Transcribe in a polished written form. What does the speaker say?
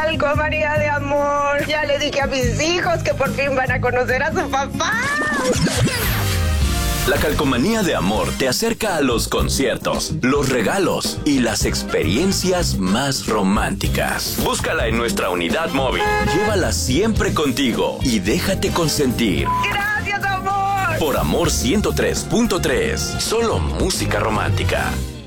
calcomanía de amor. Ya le dije a mis hijos que por fin van a conocer a su papá. La calcomanía de amor te acerca a los conciertos, los regalos y las experiencias más románticas. Búscala en nuestra unidad móvil. Llévala siempre contigo y déjate consentir. ¡Gracias, amor! Por Amor 103.3, solo música romántica.